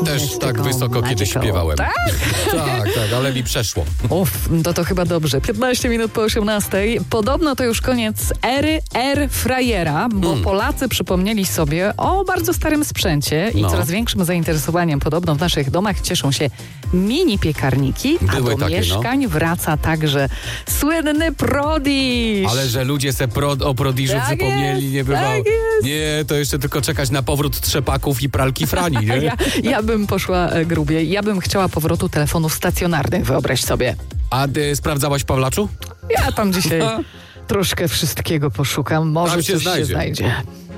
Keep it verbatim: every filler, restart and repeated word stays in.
Też Magical, tak wysoko kiedyś magical. śpiewałem. Tak? Tak, tak, ale mi przeszło. Uff, to to chyba dobrze. piętnaście minut po osiemnastej. Podobno to już koniec ery air fryera, bo Hmm. Polacy przypomnieli sobie o bardzo starym sprzęcie i No. coraz większym zainteresowaniem podobno w naszych domach cieszą się mini piekarniki, Były a do takie, no. mieszkań wraca także słynny Prodiż. Ale że ludzie se pro, o Prodiżu Tak przypomnieli, jest, nie bywało. tak jest. Nie, to jeszcze tylko czekać na powrót trzepaków i pralki Frani, nie? Ja, ja bym poszła e, grubiej. Ja bym chciała powrotu telefonów stacjonarnych, wyobraź sobie. A ty sprawdzałaś, Pawlaczu? Ja tam dzisiaj troszkę wszystkiego poszukam. Może Tam się coś znajdzie. się znajdzie.